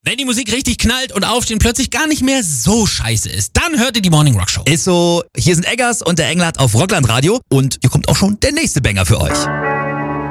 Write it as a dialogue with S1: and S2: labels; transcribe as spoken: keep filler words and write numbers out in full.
S1: Wenn die Musik richtig knallt und Aufstehen plötzlich gar nicht mehr so scheiße ist, dann hört ihr die Morning Rock Show.
S2: Ist so, hier sind Eggers und der Englert auf Rockland Radio und hier kommt auch schon der nächste Banger für euch.